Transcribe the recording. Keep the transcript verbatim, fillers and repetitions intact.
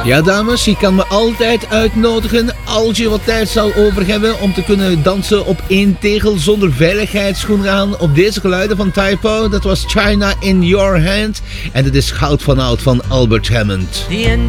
Ja, dames, je kan me altijd uitnodigen als je wat tijd zou over hebben om te kunnen dansen op één tegel zonder veiligheidsschoenen aan op deze geluiden van Typo. Dat was China in Your Hand en het is Goud van Oud van Albert Hammond.